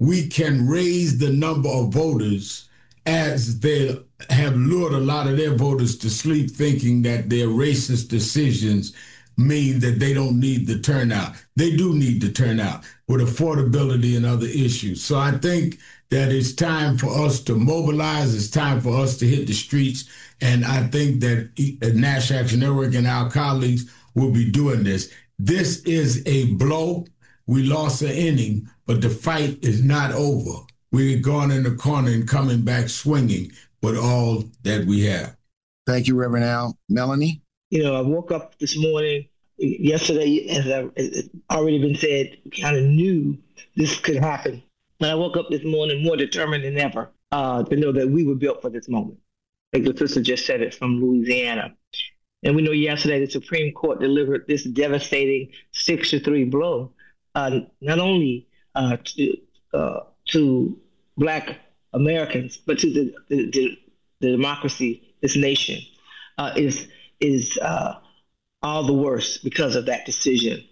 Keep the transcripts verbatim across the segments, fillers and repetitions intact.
we can raise the number of voters as they have lured a lot of their voters to sleep thinking that their racist decisions mean that they don't need the turnout. They do need the turnout with affordability and other issues. So I think that it's time for us to mobilize. It's time for us to hit the streets. And I think that National Action Network and our colleagues will be doing this. This is a blow. We lost an inning, but the fight is not over. We're going in the corner and coming back swinging with all that we have. Thank you, Reverend Al. Melanie? You know, I woke up this morning, yesterday, as I've already been said, kind of knew this could happen. But I woke up this morning more determined than ever uh, to know that we were built for this moment. Like the sister just said it from Louisiana. And we know yesterday the Supreme Court delivered this devastating six to three blow, uh, not only uh, to, uh, to Black Americans, but to the, the, the, the democracy, this nation, uh, is is uh, all the worse because of that decision.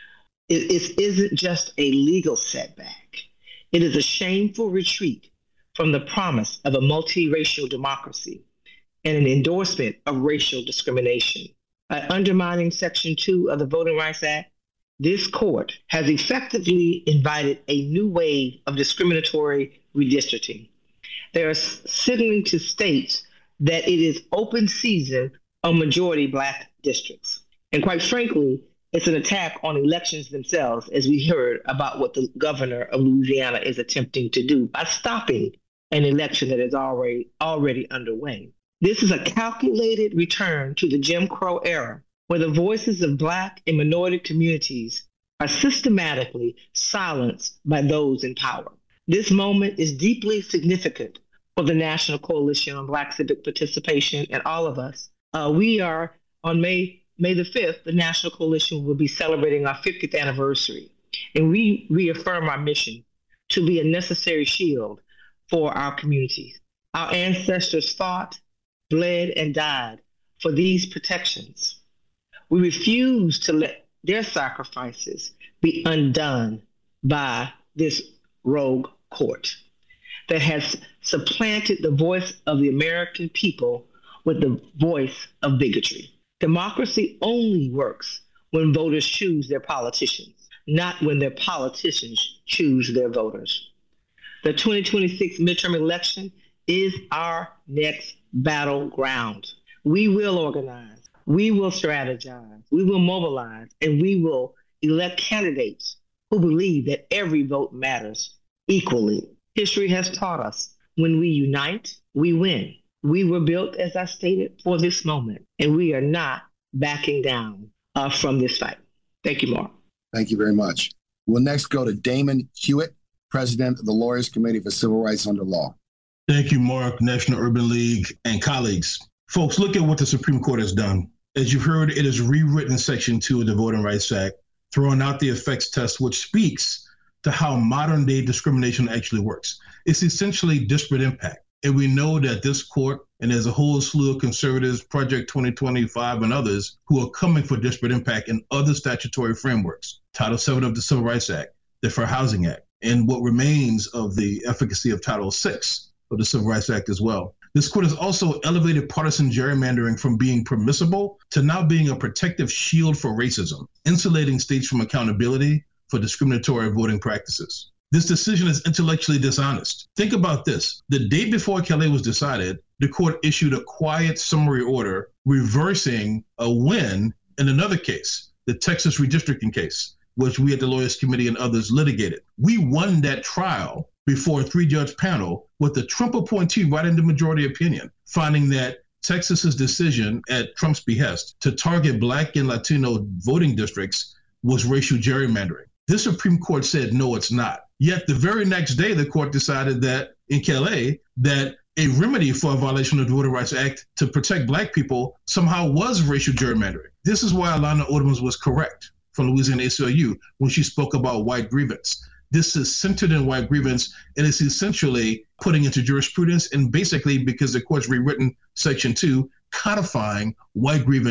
It, it isn't just a legal setback. It is a shameful retreat from the promise of a multiracial democracy and an endorsement of racial discrimination. By undermining Section two of the Voting Rights Act, this court has effectively invited a new wave of discriminatory redistricting. They are signaling to states that it is open season on majority Black districts. And quite frankly, it's an attack on elections themselves, as we heard about what the governor of Louisiana is attempting to do by stopping an election that is already already underway. This is a calculated return to the Jim Crow era, where the voices of Black and minority communities are systematically silenced by those in power. This moment is deeply significant for the National Coalition on Black Civic Participation and all of us. Uh, we are on May May the fifth, the National Coalition will be celebrating our fiftieth anniversary, and we reaffirm our mission to be a necessary shield for our communities. Our ancestors fought, bled, and died for these protections. We refuse to let their sacrifices be undone by this rogue court that has supplanted the voice of the American people with the voice of bigotry. Democracy only works when voters choose their politicians, not when their politicians choose their voters. The twenty twenty-six midterm election is our next battleground. We will organize, we will strategize, we will mobilize, and we will elect candidates who believe that every vote matters equally. History has taught us when we unite, we win. We were built, as I stated, for this moment, and we are not backing down uh, from this fight. Thank you, Mark. Thank you very much. We'll next go to Damon Hewitt, President of the Lawyers Committee for Civil Rights Under Law. Thank you, Mark, National Urban League, and colleagues. Folks, look at what the Supreme Court has done. As you've heard, it has rewritten Section two of the Voting Rights Act, throwing out the effects test, which speaks to how modern-day discrimination actually works. It's essentially disparate impact. And we know that this court, and there's a whole slew of conservatives, Project twenty twenty-five and others, who are coming for disparate impact in other statutory frameworks, Title seven of the Civil Rights Act, the Fair Housing Act, and what remains of the efficacy of Title six of the Civil Rights Act as well. This court has also elevated partisan gerrymandering from being permissible to now being a protective shield for racism, insulating states from accountability for discriminatory voting practices. This decision is intellectually dishonest. Think about this. The day before Kelly was decided, the court issued a quiet summary order reversing a win in another case, the Texas redistricting case, which we at the Lawyers Committee and others litigated. We won that trial before a three-judge panel with the Trump appointee writing the majority opinion, finding that Texas's decision at Trump's behest to target Black and Latino voting districts was racial gerrymandering. This Supreme Court said, no, it's not. Yet the very next day, the court decided that in Kelly, that a remedy for a violation of the Voting Rights Act to protect Black people somehow was racial gerrymandering. This is why Alana Odom was correct from Louisiana A C L U when she spoke about white grievance. This is centered in white grievance, and it's essentially putting into jurisprudence, and basically because the court's rewritten Section two, codifying white grievance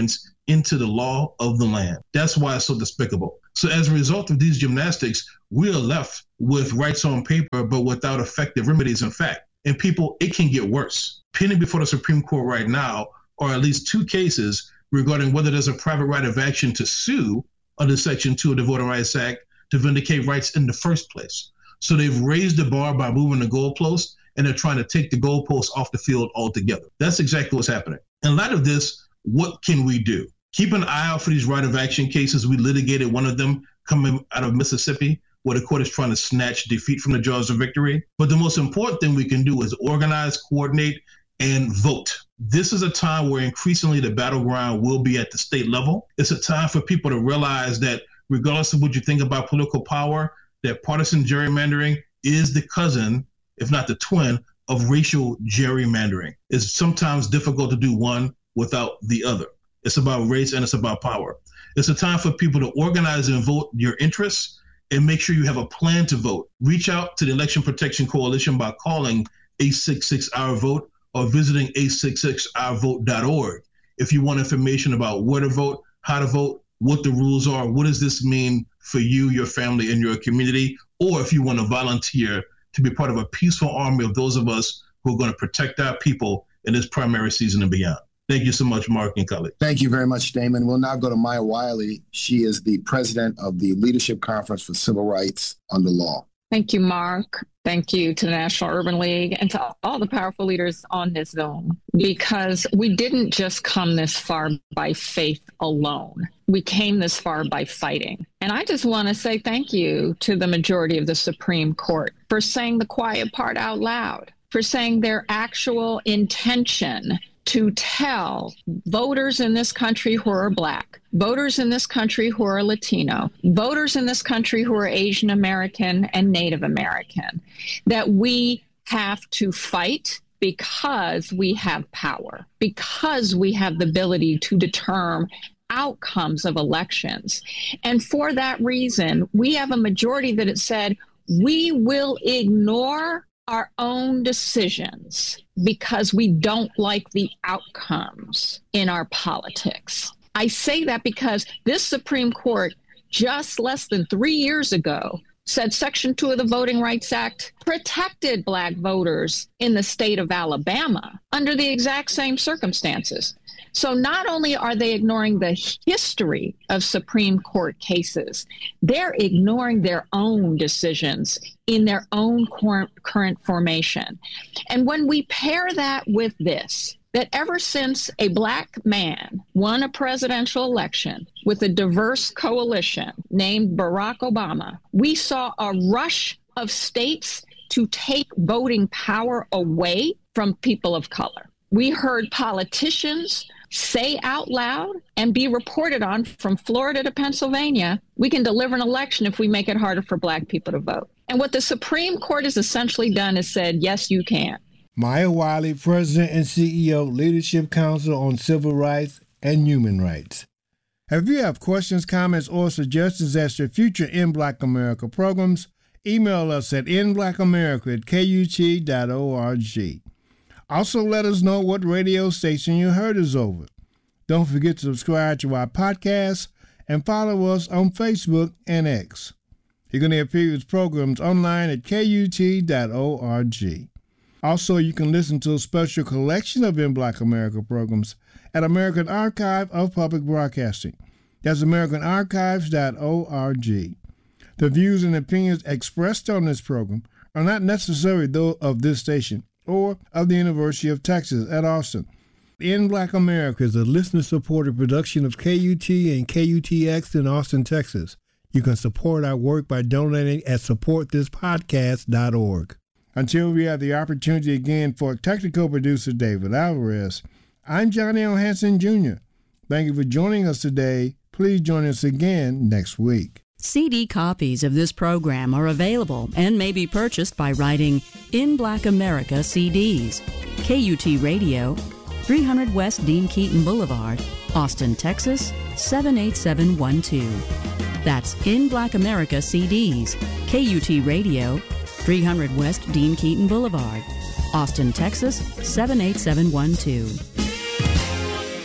into the law of the land. That's why it's so despicable. So as a result of these gymnastics, we are left with rights on paper, but without effective remedies in fact. And people, it can get worse. Pending before the Supreme Court right now are at least two cases regarding whether there's a private right of action to sue under Section two of the Voting Rights Act to vindicate rights in the first place. So they've raised the bar by moving the goalpost, and they're trying to take the goalposts off the field altogether. That's exactly what's happening. In light of this, what can we do? Keep an eye out for these right of action cases. We litigated one of them coming out of Mississippi, where the court is trying to snatch defeat from the jaws of victory. But the most important thing we can do is organize, coordinate, and vote. This is a time where increasingly the battleground will be at the state level. It's a time for people to realize that regardless of what you think about political power, that partisan gerrymandering is the cousin, if not the twin, of racial gerrymandering. It's sometimes difficult to do one without the other. It's about race and it's about power. It's a time for people to organize and vote your interests and make sure you have a plan to vote. Reach out to the Election Protection Coalition by calling eight six six our vote or visiting eight six six our vote dot org. If you want information about where to vote, how to vote, what the rules are, what does this mean for you, your family, and your community, or if you want to volunteer to be part of a peaceful army of those of us who are going to protect our people in this primary season and beyond. Thank you so much, Mark and colleagues. Thank you very much, Damon. We'll now go to Maya Wiley. She is the president of the Leadership Conference for Civil Rights Under Law. Thank you, Mark. Thank you to the National Urban League and to all the powerful leaders on this Zoom, because we didn't just come this far by faith alone. We came this far by fighting. And I just want to say thank you to the majority of the Supreme Court for saying the quiet part out loud, for saying their actual intention to tell voters in this country who are Black, voters in this country who are Latino, voters in this country who are Asian American and Native American, that we have to fight because we have power, because we have the ability to determine outcomes of elections. And for that reason, we have a majority that has said we will ignore our own decisions because we don't like the outcomes in our politics. I say that because this Supreme Court just less than three years ago said Section two of the Voting Rights Act protected Black voters in the state of Alabama under the exact same circumstances. So not only are they ignoring the history of Supreme Court cases, they're ignoring their own decisions in their own current formation. And when we pair that with this, that ever since a Black man won a presidential election with a diverse coalition named Barack Obama, we saw a rush of states to take voting power away from people of color. We heard politicians say out loud and be reported on from Florida to Pennsylvania, we can deliver an election if we make it harder for Black people to vote. And what the Supreme Court has essentially done is said, yes, you can. Maya Wiley, President and C E O, Leadership Council on Civil Rights and Human Rights. If you have questions, comments, or suggestions as to future In Black America programs, email us at in black america at k u t dot org. Also, let us know what radio station you heard us over. Don't forget to subscribe to our podcast and follow us on Facebook and X. You can hear previous programs online at k u t dot org. Also, you can listen to a special collection of In Black America programs at American Archive of Public Broadcasting. That's american archives dot org. The views and opinions expressed on this program are not necessarily those of this station or of the University of Texas at Austin. In Black America is a listener-supported production of K U T and K U T X in Austin, Texas. You can support our work by donating at support this podcast dot org. Until we have the opportunity again for technical producer David Alvarez, I'm Johnny L. Hanson, Junior Thank you for joining us today. Please join us again next week. C D copies of this program are available and may be purchased by writing In Black America C Ds, K U T Radio, three hundred West Dean Keaton Boulevard, Austin, Texas, seven eight seven one two. That's In Black America C Ds, K U T Radio, three hundred West Dean Keaton Boulevard, Austin, Texas, seven eight seven one two.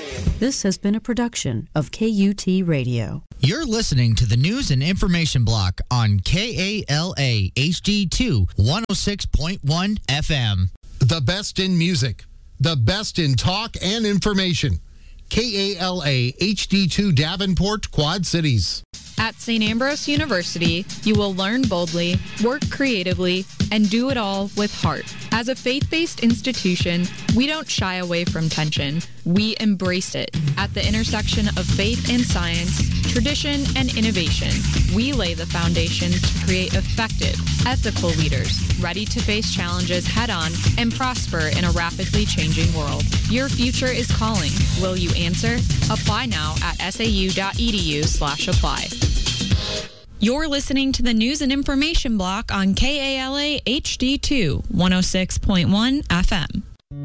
This has been a production of K U T Radio. You're listening to the News and Information Block on K A L A H D two one oh six point one F M. The best in music, the best in talk and information. K A L A H D two Davenport, Quad Cities. At Saint Ambrose University, you will learn boldly, work creatively, and do it all with heart. As a faith-based institution, we don't shy away from tension. We embrace it. At the intersection of faith and science, tradition and innovation, we lay the foundations to create effective, ethical leaders, ready to face challenges head-on and prosper in a rapidly changing world. Your future is calling. Will you answer? Apply now at sau.edu slash apply. You're listening to the News and Information Block on K A L A H D two one oh six point one F M.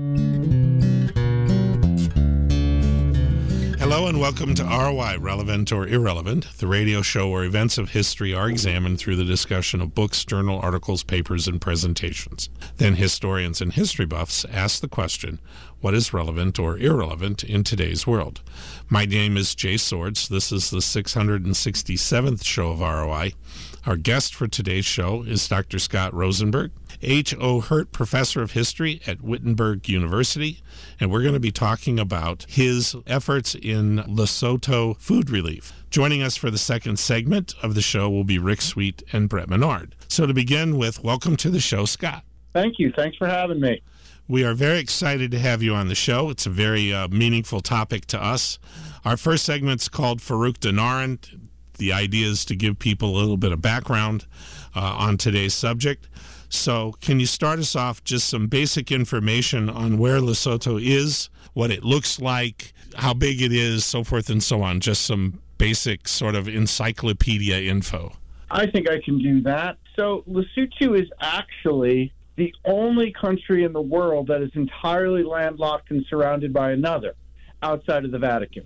Hello and welcome to R O I, Relevant or Irrelevant, the radio show where events of history are examined through the discussion of books, journal articles, papers, and presentations. Then historians and history buffs ask the question, what is relevant or irrelevant in today's world? My name is Jay Swords. This is the six hundred sixty-seventh show of R O I. Our guest for today's show is Doctor Scott Rosenberg, H O. Hurt Professor of History at Wittenberg University, and we're going to be talking about his efforts in Lesotho food relief. Joining us for the second segment of the show will be Rick Sweet and Brett Menard. So to begin with, welcome to the show, Scott. Thank you. Thanks for having me. We are very excited to have you on the show. It's a very uh, meaningful topic to us. Our first segment's called Farouk Dinaran. The idea is to give people a little bit of background uh, on today's subject. So can you start us off just some basic information on where Lesotho is, what it looks like, how big it is, so forth and so on, just some basic sort of encyclopedia info? I think I can do that. So Lesotho is actually the only country in the world that is entirely landlocked and surrounded by another outside of the Vatican.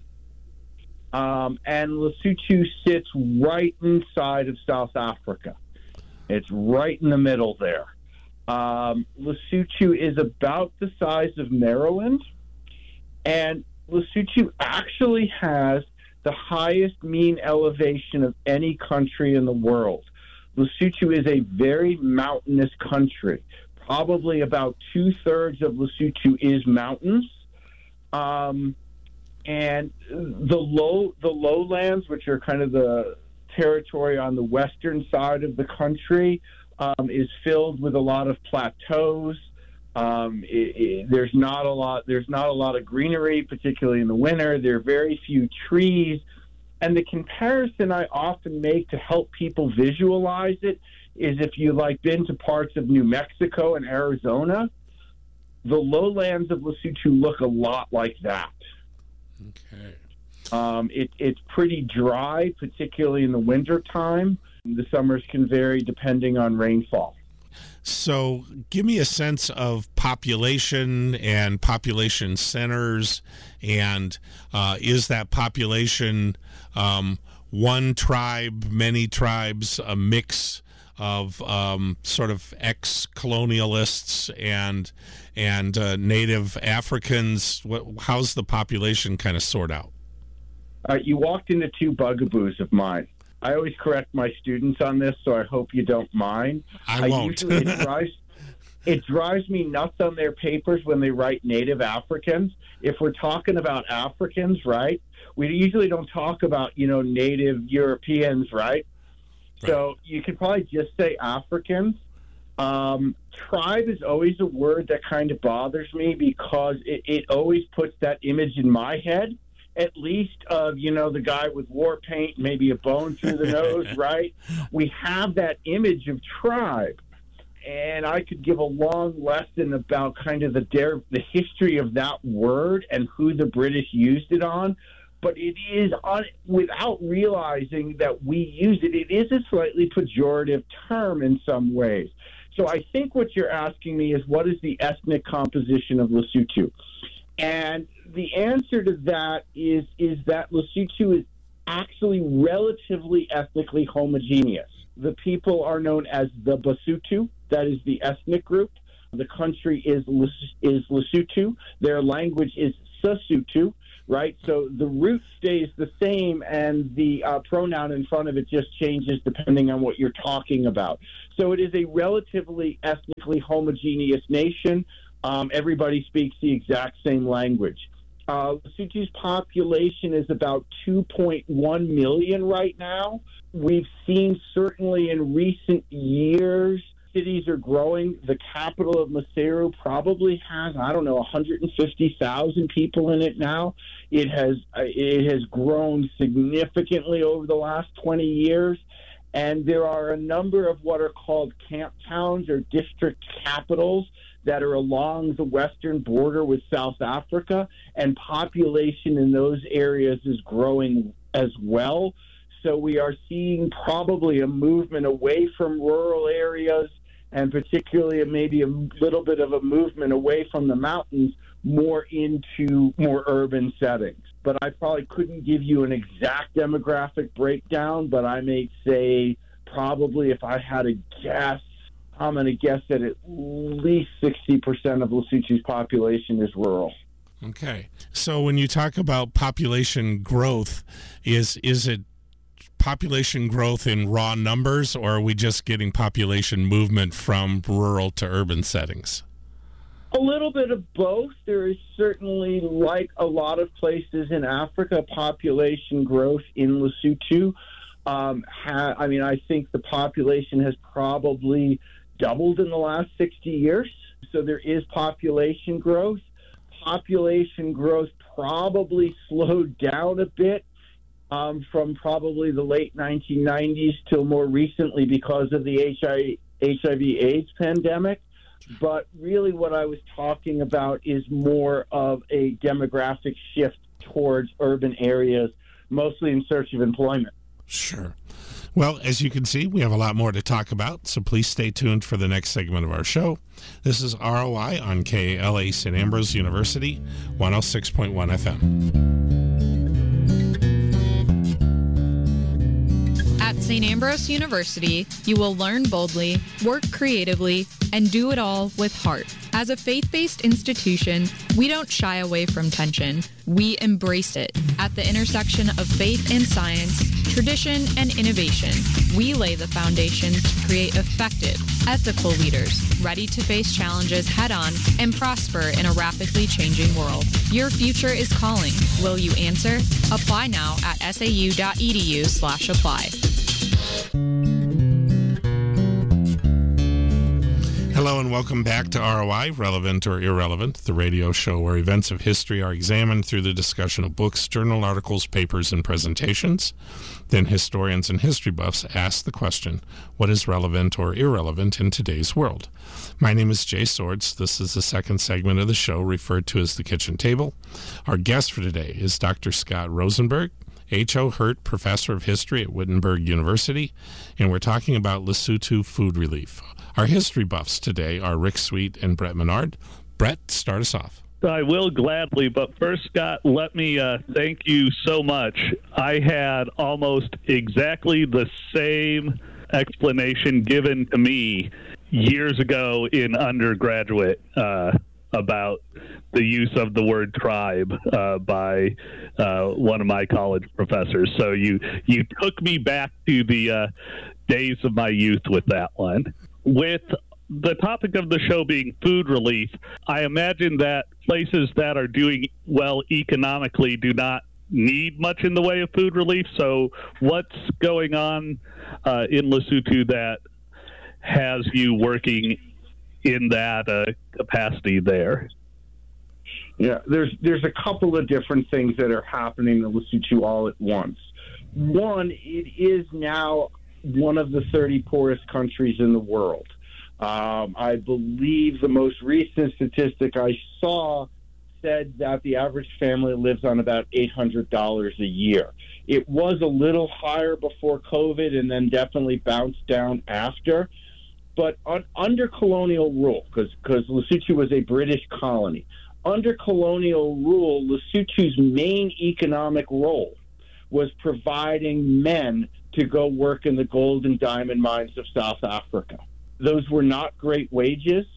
Um, and Lesotho sits right inside of South Africa. It's right in the middle there. Um, Lesotho is about the size of Maryland, and Lesotho actually has the highest mean elevation of any country in the world. Lesotho is a very mountainous country. Probably about two-thirds of Lesotho is mountains. Um, and the low the lowlands, which are kind of the territory on the western side of the country, um, is filled with a lot of plateaus. Um, it, it, there's not a lot there's not a lot of greenery, particularly in the winter. There are very few trees. And the comparison I often make to help people visualize it is if you've like been to parts of New Mexico and Arizona, the lowlands of Lesotho look a lot like that. Okay. Um, it, it's pretty dry, particularly in the winter time. The summers can vary depending on rainfall. So give me a sense of population and population centers, and uh, is that population um, one tribe, many tribes, a mix of um, sort of ex-colonialists and and uh, native Africans? What, how's the population kind of sort out? Uh, you walked into two bugaboos of mine. I always correct my students on this, so I hope you don't mind. I won't. I usually, it, drives, it drives me nuts on their papers when they write native Africans. If we're talking about Africans, right, we usually don't talk about, you know, native Europeans, right? Right. So you could probably just say Africans. Um, tribe is always a word that kind of bothers me because it, it always puts that image in my head, at least of, you know, the guy with war paint, maybe a bone through the nose, right? We have that image of tribe. And I could give a long lesson about kind of the der- the history of that word and who the British used it on. But it is, on, without realizing that we use it, it is a slightly pejorative term in some ways. So I think what you're asking me is, what is the ethnic composition of Lesotho? And the answer to that is, is that Lesotho is actually relatively ethnically homogeneous. The people are known as the Basotho. That is the ethnic group. The country is is Lesotho. Their language is Sesotho. right? So the root stays the same, and the uh, pronoun in front of it just changes depending on what you're talking about. So it is a relatively ethnically homogeneous nation. Um, everybody speaks the exact same language. Uh, Lesotho's population is about two point one million right now. We've seen certainly in recent years, cities are growing. The capital of Maseru probably has, I don't know, one hundred fifty thousand people in it now. It has it has grown significantly over the last twenty years. And there are a number of what are called camp towns or district capitals that are along the western border with South Africa, and population in those areas is growing as well. So we are seeing probably a movement away from rural areas, and particularly maybe a little bit of a movement away from the mountains, more into more urban settings. But I probably couldn't give you an exact demographic breakdown, but I may say probably if I had a guess, I'm going to guess that at least sixty percent of Lesotho's population is rural. Okay. So when you talk about population growth, is is it population growth in raw numbers, or are we just getting population movement from rural to urban settings? A little bit of both. There is certainly, like a lot of places in Africa, population growth in Lesotho. Um, ha- I mean, I think the population has probably doubled in the last sixty years. So there is population growth. Population growth probably slowed down a bit um, from probably the late nineteen nineties till more recently because of the H I V AIDS pandemic. But really what I was talking about is more of a demographic shift towards urban areas, mostly in search of employment. Sure. Well, as you can see, we have a lot more to talk about, so please stay tuned for the next segment of our show. This is R O I on K A L A Saint Ambrose University, one oh six point one F M. At Saint Ambrose University, you will learn boldly, work creatively, and do it all with heart. As a faith-based institution, we don't shy away from tension. We embrace it. At the intersection of faith and science, tradition and innovation, we lay the foundations to create effective, ethical leaders, ready to face challenges head-on and prosper in a rapidly changing world. Your future is calling. Will you answer? Apply now at sau.edu slash apply. Hello and welcome back to R O I, Relevant or Irrelevant, the radio show where events of history are examined through the discussion of books, journal articles, papers, and presentations. Then historians and history buffs ask the question, what is relevant or irrelevant in today's world? My name is Jay Swords. This is the second segment of the show referred to as the Kitchen Table. Our guest for today is Doctor Scott Rosenberg, H O. Hurt Professor of History at Wittenberg University, and we're talking about Lesotho food relief. Our history buffs today are Rick Sweet and Brett Menard. Brett, start us off. I will gladly, but first, Scott, let me uh, thank you so much. I had almost exactly the same explanation given to me years ago in undergraduate uh, about the use of the word tribe uh, by uh, one of my college professors. So you, you took me back to the uh, days of my youth with that one. With the topic of the show being food relief, I imagine that places that are doing well economically do not need much in the way of food relief. So what's going on uh, in Lesotho that has you working in that uh, capacity there? Yeah, there's there's a couple of different things that are happening in Lesotho all at once. One, it is now one of the thirty poorest countries in the world. Um, I believe the most recent statistic I saw said that the average family lives on about eight hundred dollars a year. It was a little higher before COVID and then definitely bounced down after. But on, under colonial rule, because Lesotho was a British colony, under colonial rule, Lesotho's main economic role was providing men to go work in the gold and diamond mines of South Africa. Those were not great wages,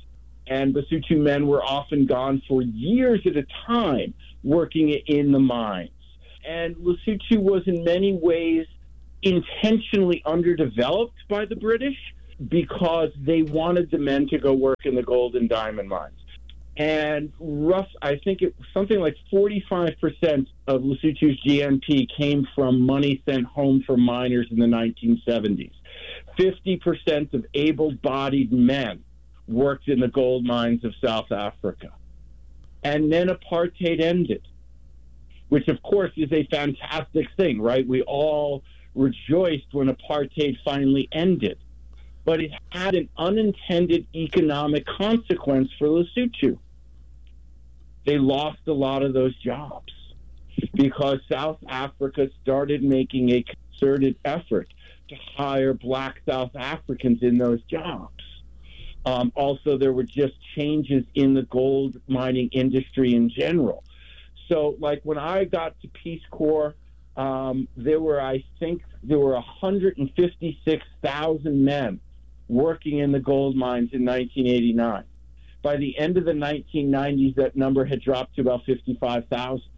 And Basutu men were often gone for years at a time working in the mines. And Lesotho was in many ways intentionally underdeveloped by the British because they wanted the men to go work in the gold and diamond mines. And rough, I think it something like forty-five percent of Lesotho's G N P came from money sent home from miners in the nineteen seventies. fifty percent of able-bodied men worked in the gold mines of South Africa. And then apartheid ended, which of course is a fantastic thing, right? We all rejoiced when apartheid finally ended. But it had an unintended economic consequence for Lesotho. They lost a lot of those jobs because South Africa started making a concerted effort to hire black South Africans in those jobs. Um, also, there were just changes in the gold mining industry in general. So, like when I got to Peace Corps, um, there were, I think, there were one hundred fifty-six thousand men working in the gold mines in nineteen eighty-nine. By the end of the nineteen nineties, that number had dropped to about fifty-five thousand.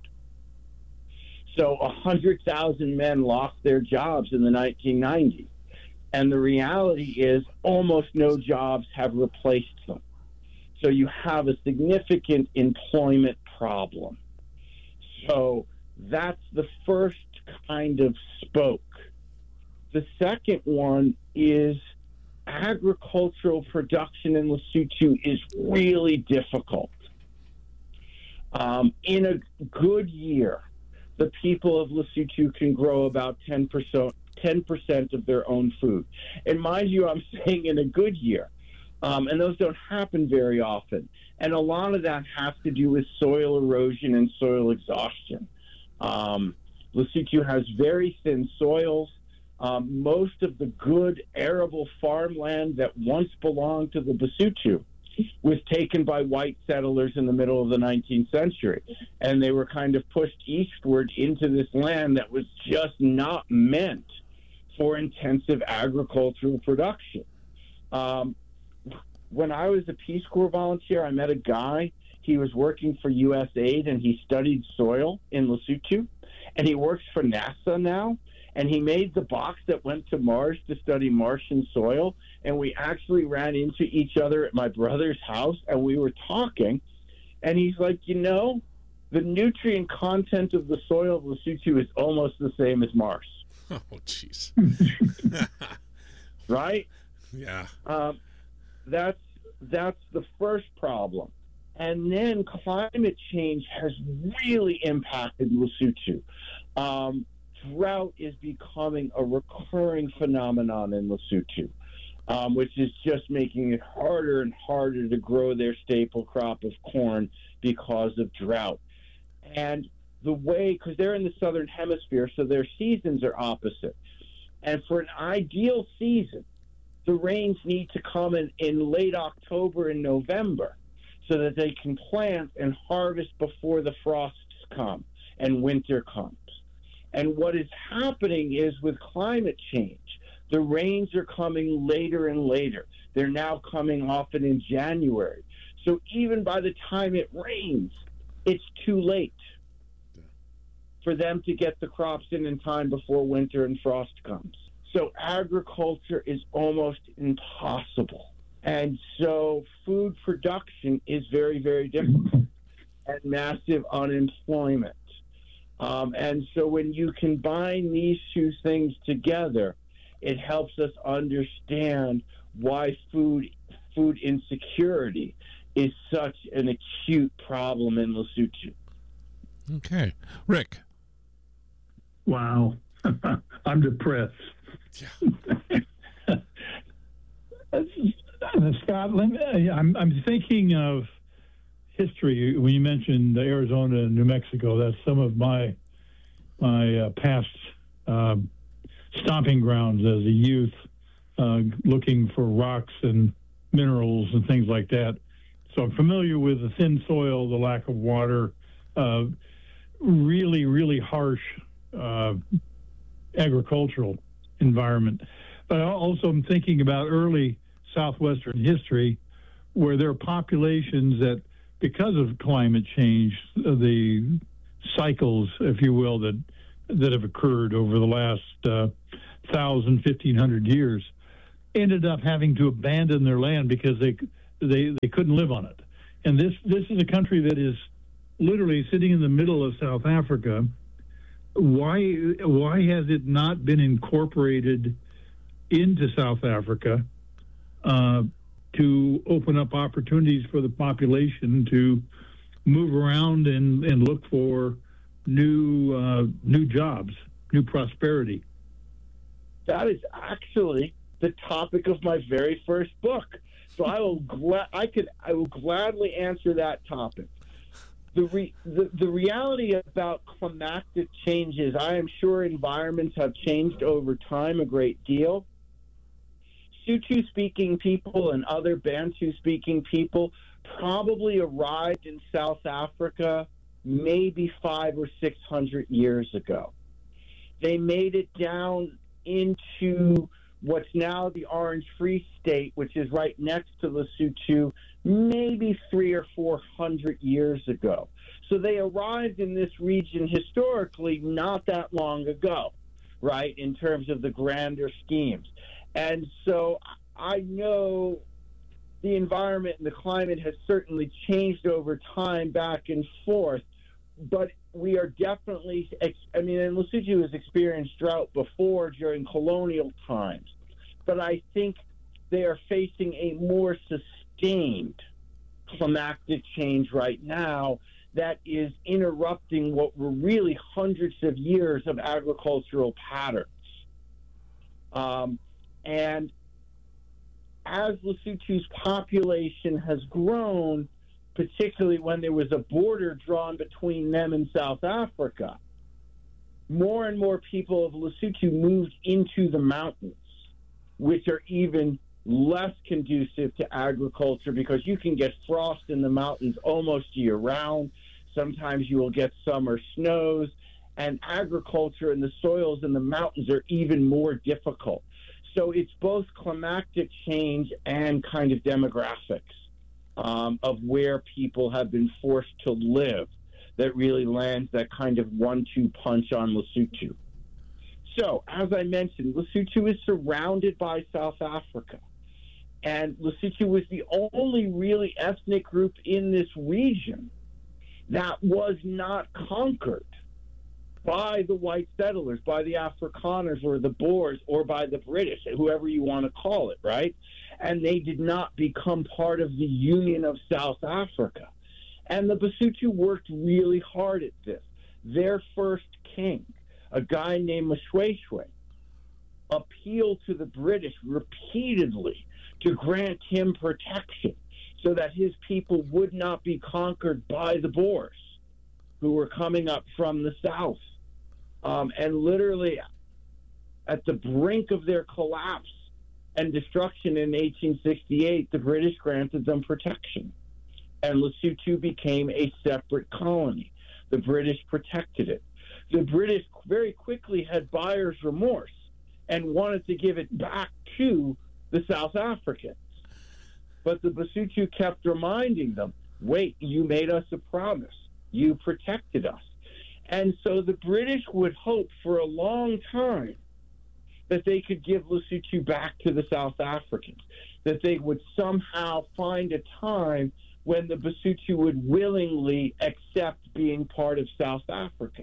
So one hundred thousand men lost their jobs in the nineteen nineties. And the reality is almost no jobs have replaced them. So you have a significant employment problem. So that's the first kind of spoke. The second one is agricultural production in Lesotho is really difficult. Um, in a good year, the people of Lesotho can grow about ten percent, ten percent of their own food. And mind you, I'm saying in a good year. Um, and those don't happen very often. And a lot of that has to do with soil erosion and soil exhaustion. Um, Lesotho has very thin soils. Um, most of the good arable farmland that once belonged to the Basotho was taken by white settlers in the middle of the nineteenth century. And they were kind of pushed eastward into this land that was just not meant for intensive agricultural production. Um, when I was a Peace Corps volunteer, I met a guy. He was working for U S aid, and he studied soil in Lesotho. And he works for NASA now. And he made the box that went to Mars to study Martian soil. And we actually ran into each other at my brother's house, and we were talking. And he's like, you know, the nutrient content of the soil of Lesotho is almost the same as Mars. Oh, jeez. Right? Yeah. Um, that's that's the first problem. And then climate change has really impacted Lesotho. Um, drought is becoming a recurring phenomenon in Lesotho, um, which is just making it harder and harder to grow their staple crop of corn because of drought. And the way, because they're in the southern hemisphere, so their seasons are opposite. And for an ideal season, the rains need to come in, in late October and November so that they can plant and harvest before the frosts come and winter comes. And what is happening is with climate change, the rains are coming later and later. They're now coming often in January. So even by the time it rains, it's too late for them to get the crops in in time before winter and frost comes. So agriculture is almost impossible. And so food production is very, very difficult and massive unemployment. Um, and so when you combine these two things together, it helps us understand why food food insecurity is such an acute problem in Lesotho. Okay. Rick. Wow. I'm depressed. Yeah. Scott, let me, I'm, I'm thinking of history. When you mentioned Arizona and New Mexico, that's some of my my uh, past uh, stomping grounds as a youth, uh, looking for rocks and minerals and things like that. So I'm familiar with the thin soil, the lack of water, uh, really, really harsh uh, agricultural environment. But also I'm thinking about early Southwestern history where there are populations that, because of climate change, the cycles, if you will, that that have occurred over the last uh, thousand, fifteen hundred years, ended up having to abandon their land because they they they couldn't live on it. And this this is a country that is literally sitting in the middle of South Africa. Why why has it not been incorporated into South Africa uh, to open up opportunities for the population to move around and, and look for new uh, new jobs, new prosperity? That is actually the topic of my very first book. So I will gla- I could I will gladly answer that topic. The, re- the the reality about climatic changes, I am sure environments have changed over time a great deal. Sotho-speaking people and other Bantu-speaking people probably arrived in South Africa maybe five or six hundred years ago. They made it down into what's now the Orange Free State, which is right next to Lesotho, maybe three or four hundred years ago. So they arrived in this region historically not that long ago, right, in terms of the grander schemes. And so I know the environment and the climate has certainly changed over time back and forth, but we are definitely, I mean, and Lesotho has experienced drought before during colonial times, but I think they are facing a more sustained climatic change right now that is interrupting what were really hundreds of years of agricultural patterns. Um, and as Lesotho's population has grown, particularly when there was a border drawn between them and South Africa, more and more people of Lesotho moved into the mountains, which are even less conducive to agriculture because you can get frost in the mountains almost year-round. Sometimes you will get summer snows, and agriculture and the soils in the mountains are even more difficult. So it's both climatic change and kind of demographics um, of where people have been forced to live that really lands that kind of one two punch on Lesotho. So, as I mentioned, Lesotho is surrounded by South Africa. And Lesotho was the only really ethnic group in this region that was not conquered by the white settlers, by the Afrikaners or the Boers or by the British, whoever you want to call it, right? And they did not become part of the Union of South Africa. And the Basotho worked really hard at this. Their first king, a guy named Moshoeshoe, appealed to the British repeatedly to grant him protection so that his people would not be conquered by the Boers who were coming up from the south. Um, and literally at the brink of their collapse and destruction in eighteen sixty-eight, the British granted them protection. And Lesotho became a separate colony. The British protected it. The British very quickly had buyer's remorse and wanted to give it back to the South Africans. But the Basotho kept reminding them, wait, you made us a promise. You protected us. And so the British would hope for a long time that they could give Lesotho back to the South Africans, that they would somehow find a time when the Basotho would willingly accept being part of South Africa.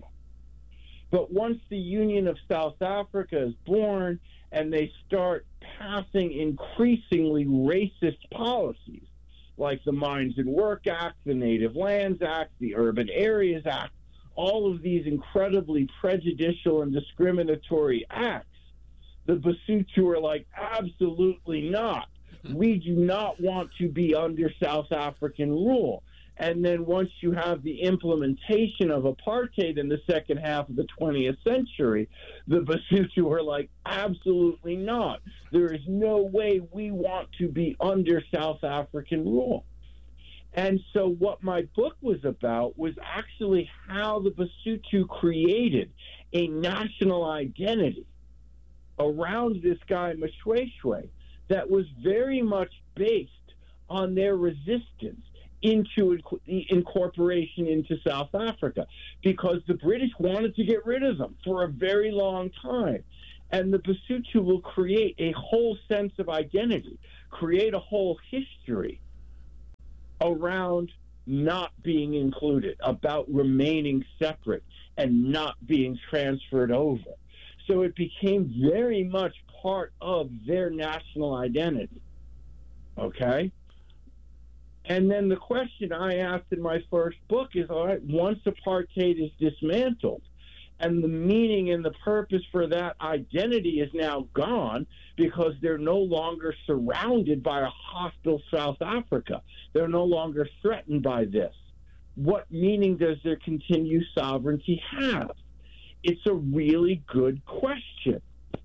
But once the Union of South Africa is born and they start passing increasingly racist policies, like the Mines and Work Act, the Native Lands Act, the Urban Areas Act, all of these incredibly prejudicial and discriminatory acts, the Basotho are like, absolutely not. We do not want to be under South African rule. And then once you have the implementation of apartheid in the second half of the twentieth century, the Basotho are like, absolutely not. There is no way we want to be under South African rule. And so what my book was about was actually how the Basotho created a national identity around this guy, Moshoeshoe, that was very much based on their resistance into the incorporation into South Africa, because the British wanted to get rid of them for a very long time. And the Basotho will create a whole sense of identity, create a whole history around not being included, about remaining separate and not being transferred over. So it became very much part of their national identity. Okay? And then the question I asked in my first book is, all right, once apartheid is dismantled and the meaning and the purpose for that identity is now gone because they're no longer surrounded by a hostile South Africa, they're no longer threatened by this, what meaning does their continued sovereignty have? It's a really good question,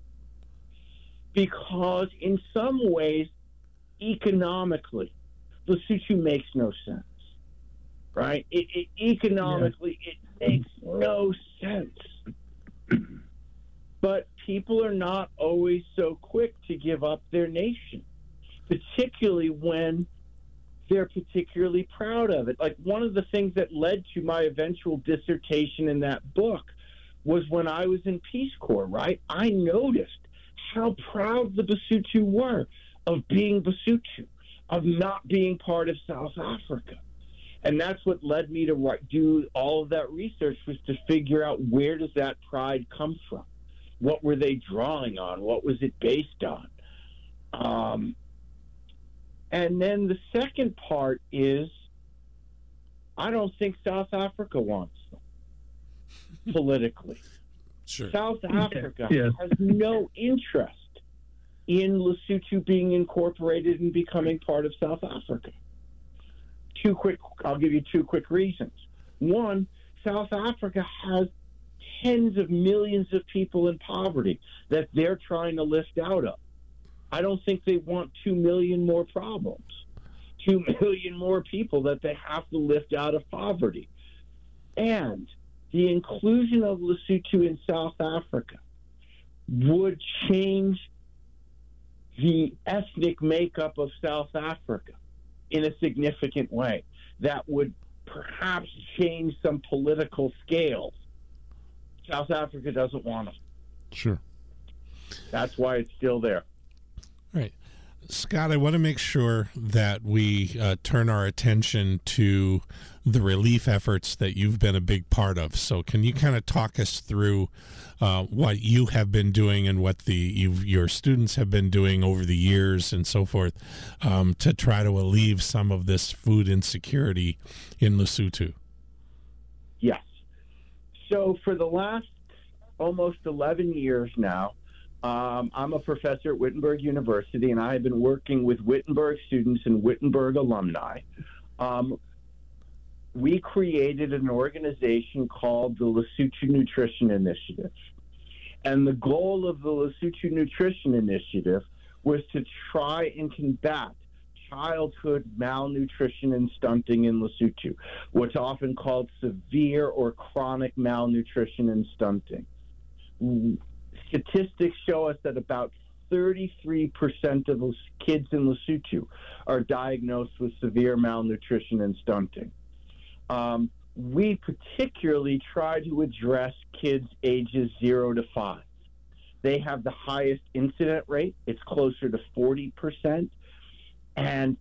because in some ways, economically, Lesotho makes no sense, right? It, it, economically, yeah. It makes no sense. But people are not always so quick to give up their nation, particularly when they're particularly proud of it. Like, one of the things that led to my eventual dissertation in that book was when I was in Peace Corps, right? I noticed how proud the Basotho were of being Basotho, of not being part of South Africa. And that's what led me to write, do all of that research, was to figure out, where does that pride come from? What were they drawing on? What was it based on? Um, and then the second part is, I don't think South Africa wants them politically. Sure. South Africa yeah. has no interest in Lesotho being incorporated and becoming part of South Africa. Two quick, I'll give you two quick reasons. One, South Africa has tens of millions of people in poverty that they're trying to lift out of. I don't think they want two million more problems, two million more people that they have to lift out of poverty. And the inclusion of Lesotho in South Africa would change the ethnic makeup of South Africa in a significant way. That would perhaps change some political scales. South Africa doesn't want them. Sure. That's why it's still there. Right. Scott, I want to make sure that we uh, turn our attention to the relief efforts that you've been a big part of. So can you kind of talk us through uh, what you have been doing and what the you've, your students have been doing over the years and so forth um, to try to alleviate some of this food insecurity in Lesotho? Yes. So for the last almost eleven years now, Um, I'm a professor at Wittenberg University, and I have been working with Wittenberg students and Wittenberg alumni. Um, we created an organization called the Lesotho Nutrition Initiative. And the goal of the Lesotho Nutrition Initiative was to try and combat childhood malnutrition and stunting in Lesotho, what's often called severe or chronic malnutrition and stunting. Statistics show us that about thirty-three percent of those kids in Lesotho are diagnosed with severe malnutrition and stunting. Um, we particularly try to address kids ages zero to five. They have the highest incident rate. It's closer to forty percent. And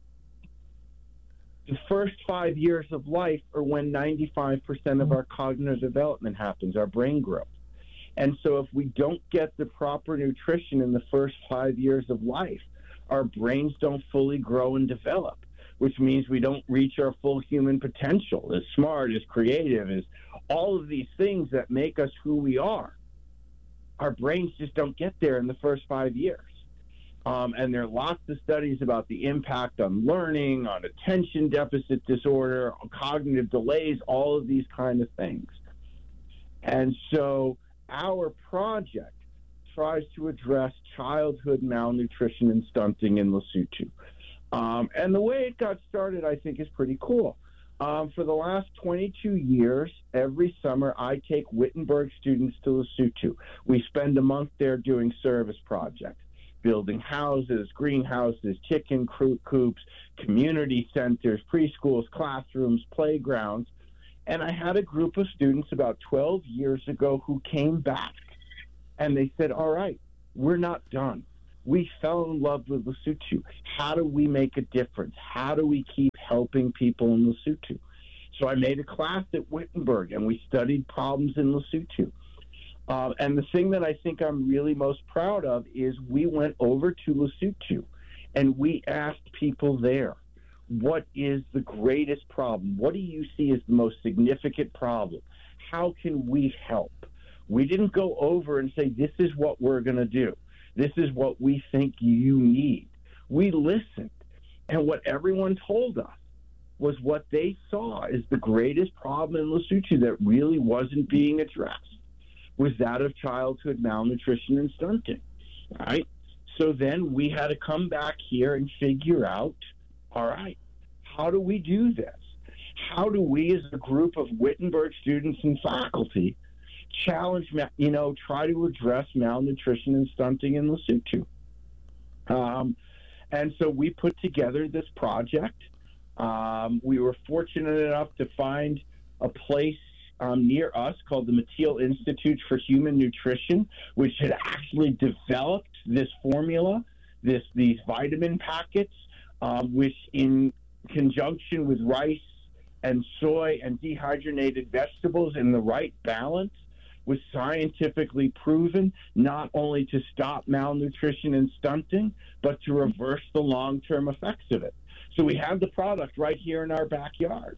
the first five years of life are when ninety-five percent of our cognitive development happens, our brain growth. And so if we don't get the proper nutrition in the first five years of life, our brains don't fully grow and develop, which means we don't reach our full human potential, as smart, as creative, as all of these things that make us who we are. Our brains just don't get there in the first five years. Um, and there are lots of studies about the impact on learning, on attention deficit disorder, on cognitive delays, all of these kind of things. And so our project tries to address childhood malnutrition and stunting in Lesotho. Um, and the way it got started, I think, is pretty cool. Um, for the last twenty-two years, every summer, I take Wittenberg students to Lesotho. We spend a month there doing service projects. building houses, greenhouses, chicken coops, community centers, preschools, classrooms, playgrounds. And I had a group of students about twelve years ago who came back and they said, all right, we're not done. We fell in love with Lesotho. How do we make a difference? How do we keep helping people in Lesotho? So I made a class at Wittenberg and we studied problems in Lesotho. Uh, and the thing that I think I'm really most proud of is we went over to Lesotho and we asked people there, what is the greatest problem? What do you see as the most significant problem? How can we help? We didn't go over and say, this is what we're going to do. This is what we think you need. We listened. And what everyone told us was what they saw as the greatest problem in Lesotho that really wasn't being addressed was that of childhood malnutrition and stunting, right? So then we had to come back here and figure out, all right, how do we do this? How do we as a group of Wittenberg students and faculty challenge, you know, try to address malnutrition and stunting in Lesotho? Um, and so we put together this project. Um, we were fortunate enough to find a place um, near us called the Mateel Institute for Human Nutrition, which had actually developed this formula, this these vitamin packets, um, which in conjunction with rice and soy and dehydrated vegetables in the right balance was scientifically proven not only to stop malnutrition and stunting, but to reverse the long-term effects of it. So we have the product right here in our backyard.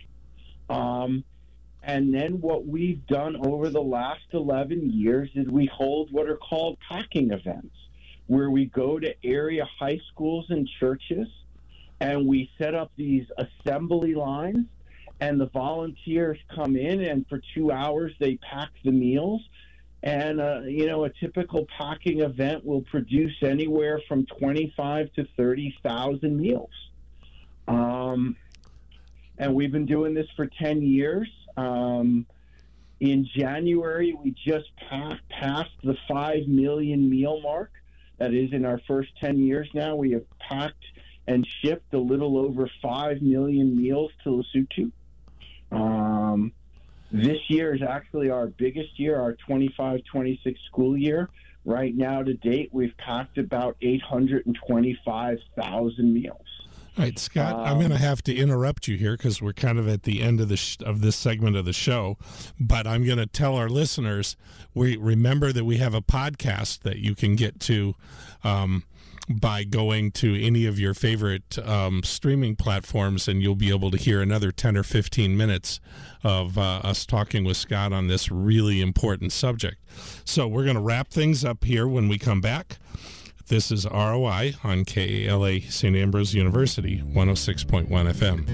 Um, and then what we've done over the last eleven years is we hold what are called packing events, where we go to area high schools and churches, and we set up these assembly lines, and the volunteers come in, and for two hours they pack the meals. And, uh, you know, a typical packing event will produce anywhere from twenty-five to thirty thousand meals. Um, and we've been doing this for ten years. Um, in January, we just pa- passed the five million meal mark. That is, in our first ten years now, we have packed and shipped a little over five million meals to Lesotho. Um, this year is actually our biggest year, our twenty-five twenty-six school year. Right now, to date, we've packed about eight hundred twenty-five thousand meals. All right, Scott, um, I'm going to have to interrupt you here because we're kind of at the end of the sh- of this segment of the show. But I'm going to tell our listeners, we remember that we have a podcast that you can get to um, by going to any of your favorite um, streaming platforms, and you'll be able to hear another ten or fifteen minutes of uh, us talking with Scott on this really important subject. So we're going to wrap things up here when we come back. This is R O I on K A L A Saint Ambrose University, one oh six point one F M.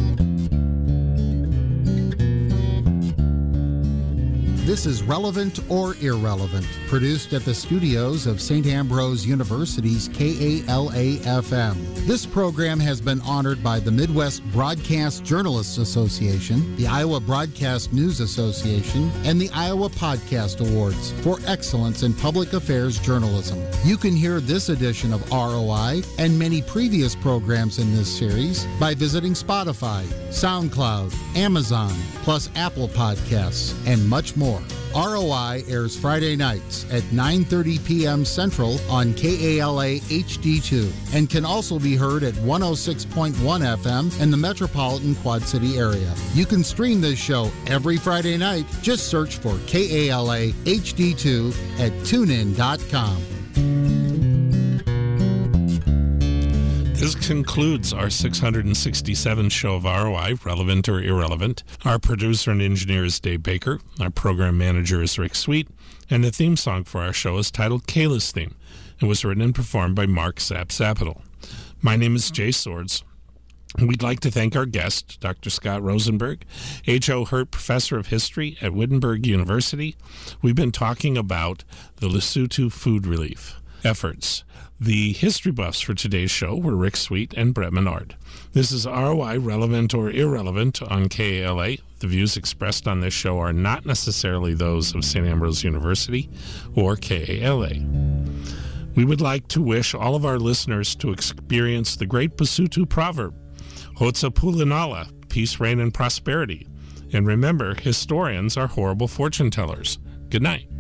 This is Relevant or Irrelevant, produced at the studios of Saint Ambrose University's K A L A F M. This program has been honored by the Midwest Broadcast Journalists Association, the Iowa Broadcast News Association, and the Iowa Podcast Awards for excellence in public affairs journalism. You can hear this edition of R O I and many previous programs in this series by visiting Spotify, SoundCloud, Amazon, plus Apple Podcasts, and much more. R O I airs Friday nights at nine thirty p.m. Central on K A L A H D two and can also be heard at one oh six point one F M in the metropolitan Quad City area. You can stream this show every Friday night. Just search for K A L A H D two at tune in dot com. This concludes our six hundred sixty-seventh show of R O I, Relevant or Irrelevant. Our producer and engineer is Dave Baker. Our program manager is Rick Sweet. And the theme song for our show is titled Kayla's Theme. It was written and performed by Mark Zap-Zapital. My name is Jay Swords. We'd like to thank our guest, Doctor Scott Rosenberg, H O. Hurt Professor of History at Wittenberg University. We've been talking about the Lesotho food relief efforts. The history buffs for today's show were Rick Sweet and Brett Menard. This is R O I, Relevant or Irrelevant on K A L A. The views expressed on this show are not necessarily those of Saint Ambrose University or K A L A. We would like to wish all of our listeners to experience the great Basotho proverb, Hotsa Pulinala, peace, reign, and prosperity. And remember, historians are horrible fortune tellers. Good night.